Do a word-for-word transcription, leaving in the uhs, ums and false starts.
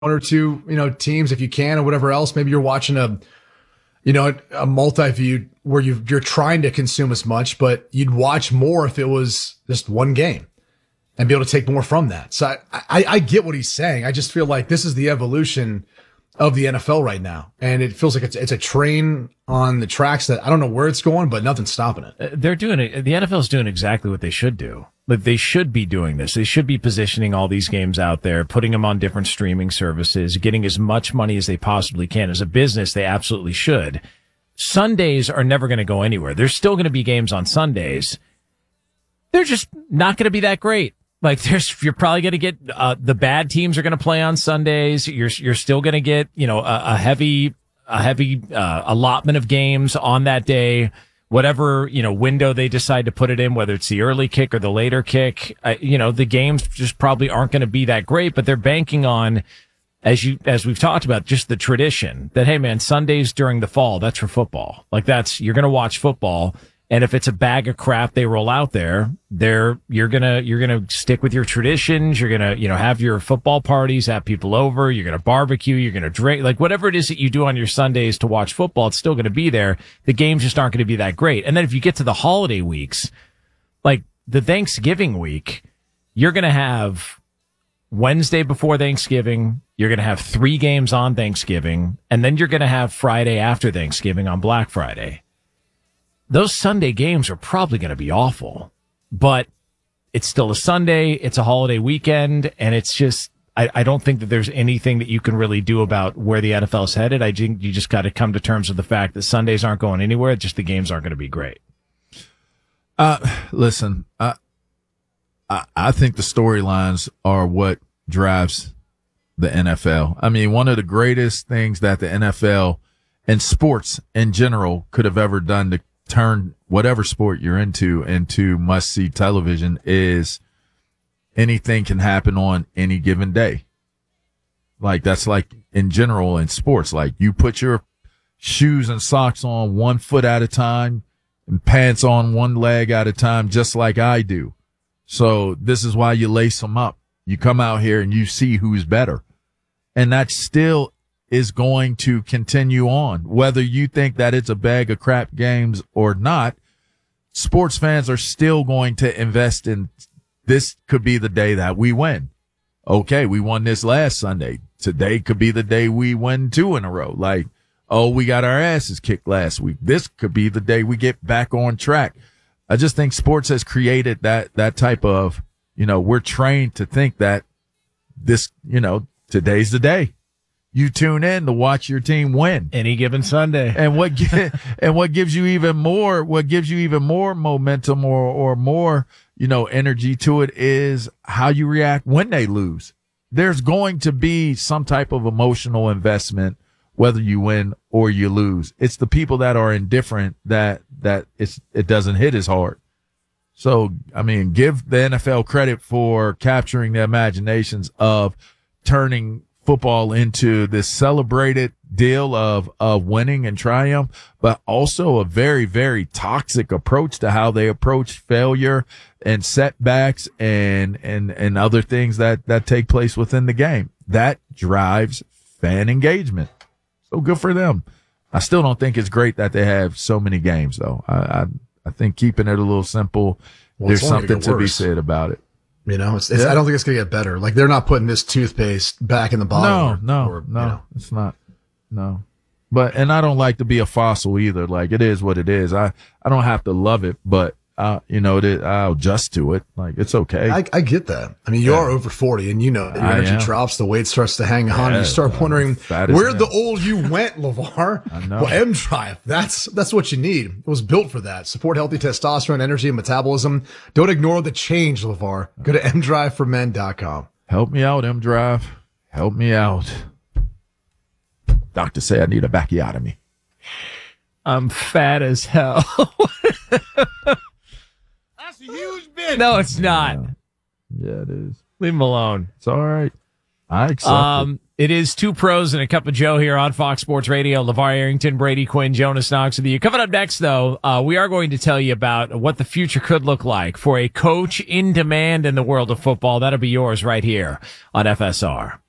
or two, you know, teams if you can or whatever else. Maybe you're watching a, you know, a multi-view where you you're trying to consume as much, but you'd watch more if it was just one game and be able to take more from that. So I, I, I get what he's saying. I just feel like this is the evolution of the N F L right now. And it feels like it's, it's a train on the tracks that I don't know where it's going, but nothing's stopping it. They're doing it. The N F L is doing exactly what they should do. Like they should be doing this. They should be positioning all these games out there, putting them on different streaming services, getting as much money as they possibly can. As a business, they absolutely should. Sundays are never going to go anywhere. There's still going to be games on Sundays. They're just not going to be that great. Like there's, you're probably going to get, uh, the bad teams are going to play on Sundays. You're, you're still going to get, you know, a, a heavy, a heavy, uh, allotment of games on that day. Whatever, you know, window they decide to put it in, whether it's the early kick or the later kick, uh, you know, the games just probably aren't going to be that great, but they're banking on, as you, as we've talked about, just the tradition that, hey man, Sundays during the fall, that's for football. Like that's, you're going to watch football. And if it's a bag of crap they roll out there, there, you're gonna, you're gonna stick with your traditions. You're gonna, you know, have your football parties, have people over. You're gonna barbecue. You're gonna drink, like whatever it is that you do on your Sundays to watch football, it's still gonna be there. The games just aren't gonna be that great. And then if you get to the holiday weeks, like the Thanksgiving week, you're gonna have Wednesday before Thanksgiving. You're gonna have three games on Thanksgiving, and then you're gonna have Friday after Thanksgiving on Black Friday. Those Sunday games are probably going to be awful, but it's still a Sunday. It's a holiday weekend. And it's just, I, I don't think that there's anything that you can really do about where the N F L is headed. I think you just got to come to terms with the fact that Sundays aren't going anywhere. Just the games aren't going to be great. Uh, listen, I, I, I think the storylines are what drives the N F L. I mean, one of the greatest things that the N F L and sports in general could have ever done to turn whatever sport you're into into must-see television is anything can happen on any given day. Like that's like in general in sports, like you put your shoes and socks on one foot at a time and pants on one leg at a time, just like I do. So this is why you lace them up. You come out here and you see who's better. And that still is going to continue on. Whether you think that it's a bag of crap games or not, sports fans are still going to invest in this could be the day that we win. Okay, we won this last Sunday. Today could be the day we win two in a row. Like, oh, we got our asses kicked last week. This could be the day we get back on track. I just think sports has created that, that type of, you know, we're trained to think that this, you know, today's the day. You tune in to watch your team win any given Sunday. And what, and what gives you even more, what gives you even more momentum or, or more, you know, energy to it is how you react when they lose. There's going to be some type of emotional investment, whether you win or you lose. It's the people that are indifferent that, that it's, it doesn't hit as hard. So, I mean, give the N F L credit for capturing the imaginations of turning football into this celebrated deal of, of winning and triumph, but also a very, very toxic approach to how they approach failure and setbacks and, and, and other things that, that take place within the game. That drives fan engagement. So good for them. I still don't think it's great that they have so many games though. I, I, I think keeping it a little simple, well, there's something to be said about it. You know, it's, it's, yeah. I don't think it's going to get better. Like they're not putting this toothpaste back in the bottle. No, or, no, or, no, you know. It's not. No, but, and I don't like to be a fossil either. Like it is what it is. I, I don't have to love it, but, uh, you know, it, I'll adjust to it. Like it's okay. I, I get that. I mean, you yeah. are over forty and you know, your energy drops, the weight starts to hang on. Yeah, you start wondering where the old you went, LeVar. I know. Well, M Drive, that's, that's what you need. It was built for that. Support healthy testosterone, energy, and metabolism. Don't ignore the change, LeVar. Go to m drive for men dot com. Help me out, M Drive. Help me out. Doctor say I need a backiotomy. I'm fat as hell. That's a huge bit. No, it's not. Yeah, yeah it is. Leave him alone. It's all right. I accept um, it. It is Two Pros and a Cup of Joe here on Fox Sports Radio. LeVar Arrington, Brady Quinn, Jonas Knox with you. Coming up next, though, uh, we are going to tell you about what the future could look like for a coach in demand in the world of football. That'll be yours right here on F S R.